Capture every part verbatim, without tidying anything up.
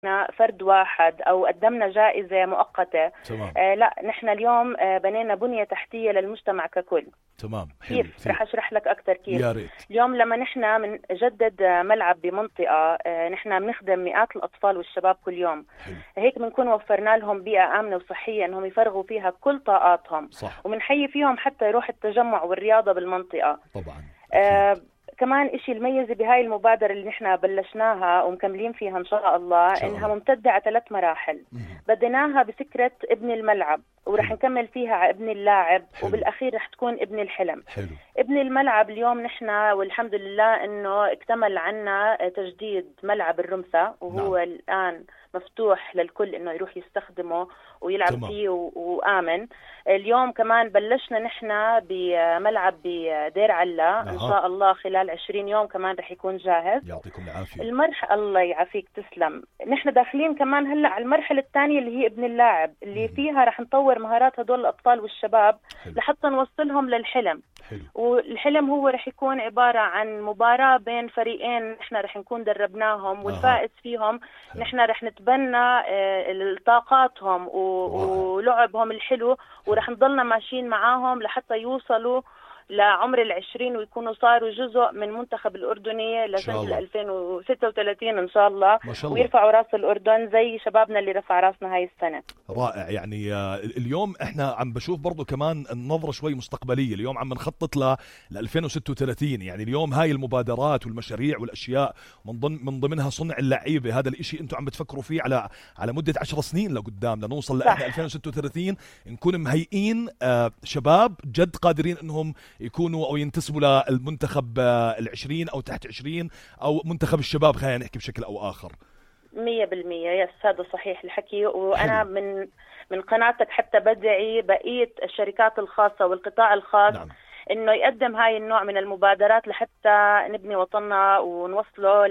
فرد واحد أو قدمنا جائزة مؤقتة. تمام. آه لا، نحن اليوم آه بنينا بنية تحتية للمجتمع ككل. تمام. كيف؟ رح أشرح لك أكثر كيف. يا ريت. اليوم لما نحن بنجدد ملعب بمنطقة، آه نحن بنخدم مئات الأطفال والشباب كل يوم. حلو. هيك بنكون وفرنا لهم بيئة آمنة وصحية أنهم يفرغوا فيها كل طاقاتهم. صح. ومنحيي فيهم حتى يروح التجمع والرياضة بالمنطقة. طبعا. آه كمان إشي الميزة بهاي المبادرة اللي نحن بلشناها ومكملين فيها إن شاء الله، شاء إنها الله. ممتدة على ثلاث مراحل. مم. بديناها بفكرة ابن الملعب، ورح حلو. نكمل فيها على ابن اللاعب، حلو. وبالأخير رح تكون ابن الحلم. حلو. ابن الملعب اليوم نحن والحمد لله إنه اكتمل عنا تجديد ملعب الرمثة، وهو نعم. الآن مفتوح للكل إنه يروح يستخدمه ويلعب تمام. فيه و- وآمن. اليوم كمان بلشنا نحن بملعب بدير علا. إن أها. شاء الله خلال عشرين يوم كمان رح يكون جاهز. يعطيكم العافية. المرحلة الله يعافيك تسلم. نحن داخلين كمان هلا على المرحلة الثانية اللي هي ابن اللاعب، اللي مم. فيها رح نطور مهارات هدول الأطفال والشباب حلو. لحتى نوصلهم للحلم. حلو. والحلم هو رح يكون عبارة عن مباراة بين فريقين نحن رح نكون دربناهم، والفائز فيهم حلو. نحن رح نتبنى آه، طاقاتهم و- رائع. ولعبهم الحلو، ورح نضلنا ماشيين معاهم لحتى يوصلوا لعمر العشرين ويكونوا صاروا جزء من منتخب الأردني شاء لسنة الله. ألفين وستة وثلاثين إن شاء الله، ما شاء الله. ويرفعوا راس الأردن زي شبابنا اللي رفع راسنا هاي السنة. رائع. يعني آه، اليوم احنا عم بشوف برضو كمان النظرة شوي مستقبلية. اليوم عم نخطط ل ألفين وستة وثلاثين. يعني اليوم هاي المبادرات والمشاريع والاشياء من ضمن من ضمنها صنع اللعيبة. هذا الاشي انتم عم بتفكروا فيه على على مدة عشر سنين لقدام، لنوصل لاحنا ألفين وستة وثلاثين نكون مهيئين آه، شباب جد قادرين انهم يكونوا او ينتسبوا للمنتخب آه، العشرين او تحت عشرين او منتخب الشباب، خلينا نحكي بشكل او اخر. مية بالمية يس، هذا صحيح الحكي. وأنا حلو. من من قناتك حتى بدعي بقية الشركات الخاصة والقطاع الخاص نعم. إنه يقدم هاي النوع من المبادرات لحتى نبني وطننا ونوصله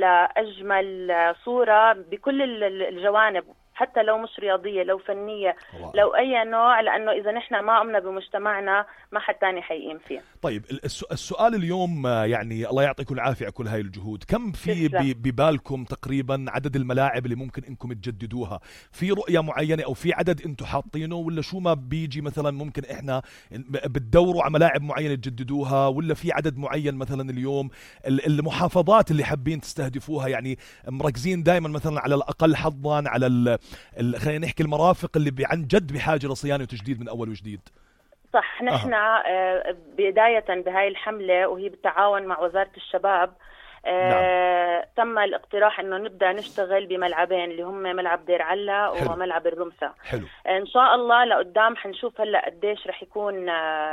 لأجمل صورة بكل ال- ال- الجوانب، حتى لو مش رياضية، لو فنية، رائع. لو أي نوع، لأنه إذا نحن ما قمنا بمجتمعنا ما حد تاني حيقيم فيه. طيب الس- السؤال اليوم آه، يعني الله يعطيكم العافية على كل هاي الجهود. كم في تسلم. ب- ببالكم تقريبا عدد الملاعب اللي ممكن انكم تجددوها؟ في رؤية معينة او في عدد انتم حاطينه، ولا شو ما بيجي مثلا ممكن احنا ب- بتدوروا على ملاعب معينة تجددوها، ولا في عدد معين مثلا اليوم ال- المحافظات اللي حابين تستهدفوها؟ يعني مركزين دائما مثلا على الاقل حظا على ال- ال- خلينا نحكي المرافق اللي ب- عن جد بحاجة لصيانة وتجديد من اول وجديد. صح. نحن آه، بداية بهاي الحملة وهي بالتعاون مع وزارة الشباب آه تم الاقتراح انه نبدا نشتغل بملعبين اللي هم ملعب دير علا حلو. وملعب الرمثة. حلو. ان شاء الله لقدام حنشوف هلا قديش رح يكون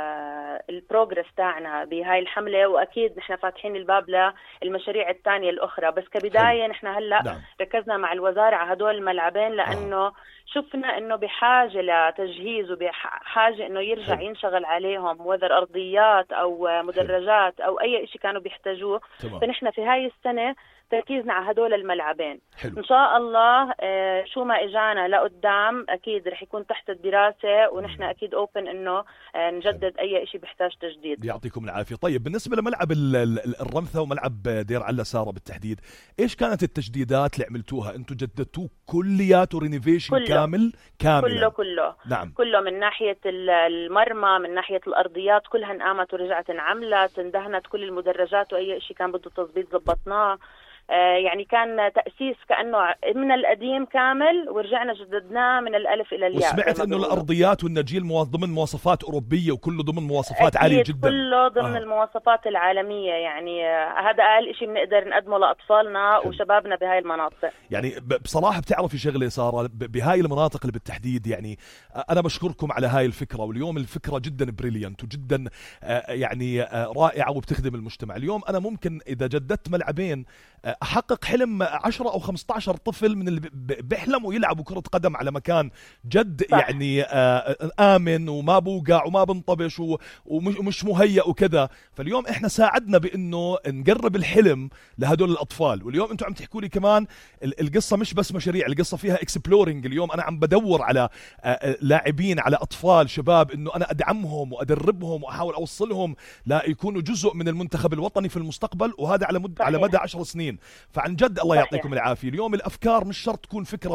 آه البروجرس تاعنا بهاي الحملة، واكيد نحن فاتحين الباب للمشاريع الثانية الاخرى، بس كبداية حلو. نحن هلا نعم. ركزنا مع الوزارة على هدول الملعبين لانه آه. شفنا انه بحاجة لتجهيز وبحاجة انه يرجع حلو. ينشغل عليهم، وذر ارضيات او مدرجات او اي شيء كانوا بيحتاجوه. تمام. فنحن في هاي السنة تركيزنا على هدول الملعبين. حلو. إن شاء الله آه، شو ما إجانا لقدام أكيد رح يكون تحت الدراسة، ونحن أكيد أوبن إنه آه، نجدد أي إشي بيحتاج تجديد. يعطيكم العافية. طيب بالنسبة لملعب ال- ال- الرمثة وملعب دير علا سارة بالتحديد، إيش كانت التجديدات اللي عملتوها؟ أنتوا جددتوه كلياته رينيفيشن كله. كامل كامل كله كله نعم. كله من ناحية ال- المرمى، من ناحية الأرضيات كلها انقامت ورجعت انعملت، اندهنت كل المدرجات، وأي شيء كان بده تظبيط زبطناه. آه، يعني كان تأسيس كأنه من القديم كامل، ورجعنا جددناه من الألف إلى الياء. وسمعت زي ما انه بيقولوا. الارضيات والنجيل موا- ضمن مواصفات اوروبيه، وكله ضمن مواصفات عاليه أكيد جدا. كله ضمن آه. المواصفات العالمية. يعني آه، هذا أقل شيء بنقدر نقدمه لأطفالنا حلو. وشبابنا بهاي المناطق. يعني ب- بصراحه بتعرفي شغله ساره، ب- بهاي المناطق اللي بالتحديد، يعني آه، انا بشكركم على هاي الفكره. واليوم الفكره جدا بريليانت وجدا آه، يعني آه، رائعه وبتخدم المجتمع. اليوم انا ممكن اذا جددت ملعبين آه، احقق حلم عشرة او خمسة عشر طفل من اللي ب- ب- بيحلموا يلعبوا كره قدم على مكان جد صح. يعني آه، امن وما بوقع وما بنطبش و- ومش ومش مهيأ وكذا. فاليوم احنا ساعدنا بانه نقرب الحلم لهدول الاطفال. واليوم انتم عم تحكوا لي كمان ال- القصه مش بس مشاريع، القصه فيها اكسبلورينج. اليوم انا عم بدور على آه، آه، لاعبين، على اطفال شباب، انه انا ادعمهم وادربهم واحاول اوصلهم لا يكونوا جزء من المنتخب الوطني في المستقبل، وهذا على مد صحيح. على مدى عشر سنين. فعن جد الله صحيح. يعطيكم العافيه. اليوم الافكار مش شرط تكون فكره